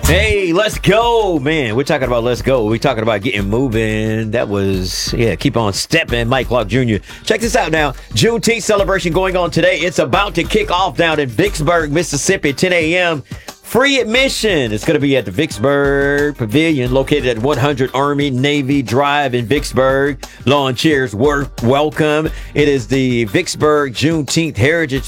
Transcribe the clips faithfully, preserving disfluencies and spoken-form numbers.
Hey, let's go, man. We're talking about let's go. We're talking about getting moving. That was, yeah, keep on stepping, Mike Clark Junior Check this out now. Juneteenth celebration going on today. It's about to kick off down in Vicksburg, Mississippi, ten a.m. Free admission. It's going to be at the Vicksburg Pavilion, located at one hundred Army Navy Drive in Vicksburg. Lawn chairs were welcome. It is the Vicksburg Juneteenth Heritage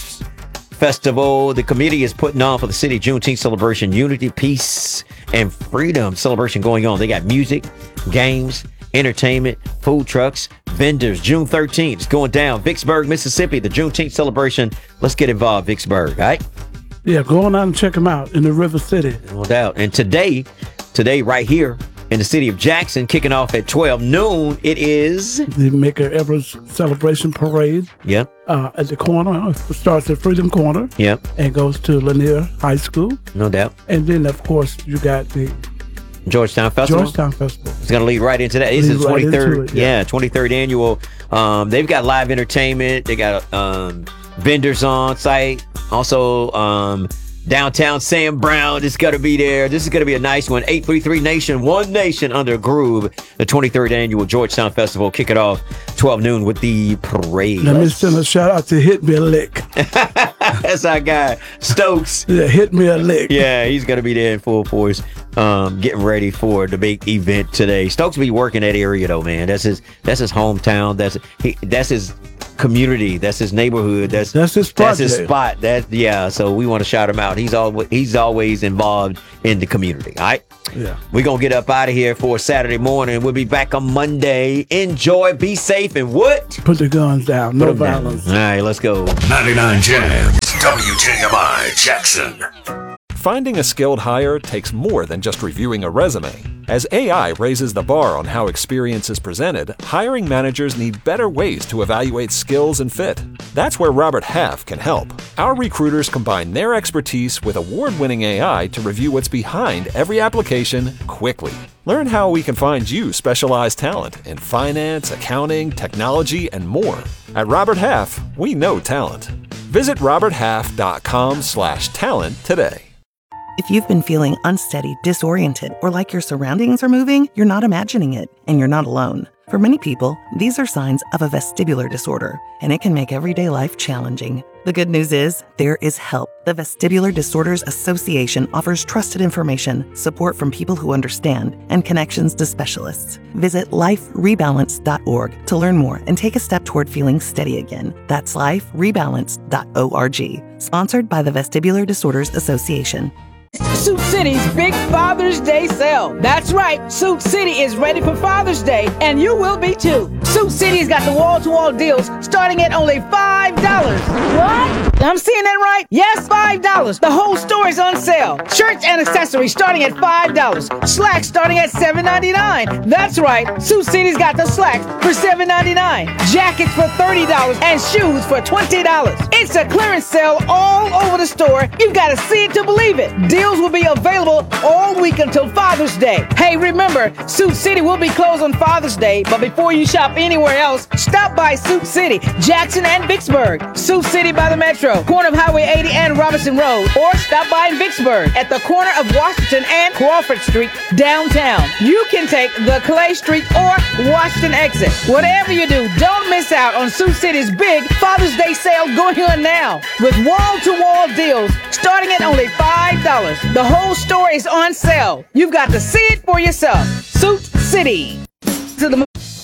Festival. The committee is putting on for the city Juneteenth celebration, unity, peace, and freedom celebration going on. They got music, games, entertainment, food trucks, vendors. June thirteenth, it's going down. Vicksburg, Mississippi, the Juneteenth celebration. Let's get involved, Vicksburg, all right? Yeah, go on out and check them out in the River City. No doubt. And today, today right here in the city of Jackson, kicking off at twelve noon, it is the Medgar Evers Celebration Parade. Yep. Uh, at the corner. It starts at Freedom Corner. Yep. And goes to Lanier High School. No doubt. And then, of course, you got the Georgetown Festival. Georgetown Festival. It's going to lead right into that. It's the twenty-third. Right it, yeah. yeah, twenty-third annual. Um, they've got live entertainment. They got um, vendors on site. Also, um, downtown Sam Brown is going to be there. This is going to be a nice one. eight three three Nation, One Nation under Groove. The twenty-third annual Georgetown Festival. Kick it off twelve noon with the parade. Let me send a shout out to Hit Me a Lick. That's our guy, Stokes. Yeah, Hit Me a Lick. Yeah, he's going to be there in full force, um, getting ready for the big event today. Stokes will be working that area though, man. That's his. That's his hometown. That's he. That's his community. That's his neighborhood. That's that's his spot. That's his spot. That yeah. So we want to shout him out. He's always he's always involved in the community. All right. Yeah. We're gonna get up out of here for Saturday morning. We'll be back on Monday. Enjoy. Be safe and what? Put the guns down. No violence. Down. All right. Let's go. ninety-nine Jams. W J M I Jackson. Finding a skilled hire takes more than just reviewing a resume. As A I raises the bar on how experience is presented, hiring managers need better ways to evaluate skills and fit. That's where Robert Half can help. Our recruiters combine their expertise with award-winning A I to review what's behind every application quickly. Learn how we can find you specialized talent in finance, accounting, technology, and more. At Robert Half, we know talent. Visit robert half dot com slash talent today. If you've been feeling unsteady, disoriented, or like your surroundings are moving, you're not imagining it, and you're not alone. For many people, these are signs of a vestibular disorder, and it can make everyday life challenging. The good news is, there is help. The Vestibular Disorders Association offers trusted information, support from people who understand, and connections to specialists. Visit life rebalance dot org to learn more and take a step toward feeling steady again. That's life rebalance dot org. Sponsored by the Vestibular Disorders Association. Suit City's Big Father's Day sale. That's right, Suit City is ready for Father's Day, and you will be too. Suit City's got the wall-to-wall deals starting at only five dollars. What? I'm seeing that right? Yes, five dollars. The whole store is on sale. Shirts and accessories starting at five dollars. Slacks starting at seven ninety-nine. That's right, Suit City's got the slacks for seven ninety-nine. Jackets for thirty dollars and shoes for twenty dollars. It's a clearance sale all over the store. You've got to see it to believe it. Deals will be available all week until Father's Day. Hey, remember, Suit City will be closed on Father's Day, but before you shop anywhere else, stop by Suit City, Jackson and Vicksburg. Suit City by the Metro, corner of Highway eighty and Robinson Road, or stop by in Vicksburg at the corner of Washington and Crawford Street, downtown. You can take the Clay Street or Washington exit. Whatever you do, don't miss out on Suit City's big Father's Day sale going on now with wall-to-wall deals starting at only five dollars. The whole store is on sale. You've got to see it for yourself. Suit City. To the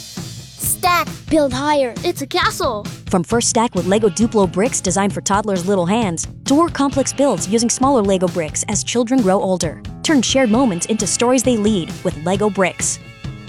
Stack, build higher. It's a castle. From First Stack with Lego Duplo bricks designed for toddlers' little hands, to more complex builds using smaller Lego bricks as children grow older. Turn shared moments into stories they lead with Lego bricks.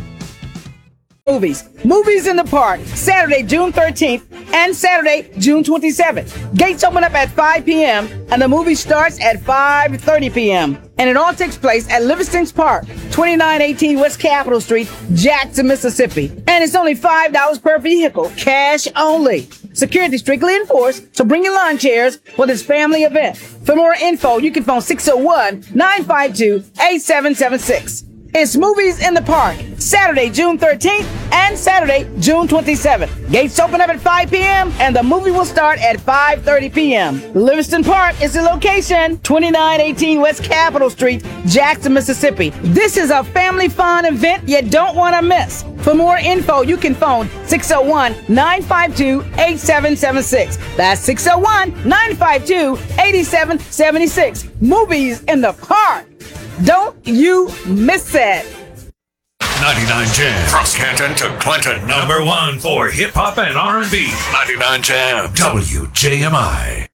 Movies. Movies in the Park, Saturday, June thirteenth and Saturday, June twenty-seventh. Gates open up at five p.m. and the movie starts at five thirty p.m. And it all takes place at Livingston's Park, twenty-nine eighteen West Capitol Street, Jackson, Mississippi. And it's only five dollars per vehicle, cash only. Security strictly enforced, so bring your lawn chairs for this family event. For more info, you can phone six oh one, nine five two, eight seven seven six. It's Movies in the Park, Saturday, June thirteenth and Saturday, June twenty-seventh. Gates open up at five p.m. and the movie will start at five thirty p.m. Livingston Park is the location, twenty-nine eighteen West Capitol Street, Jackson, Mississippi. This is a family fun event you don't want to miss. For more info, you can phone six oh one, nine five two, eight seven seven six. That's six oh one, nine five two, eight seven seven six. Movies in the Park. Don't you miss it. ninety-nine Jam. From Canton to Clinton. Number one for hip hop and R and B. ninety-nine Jam. W J M I.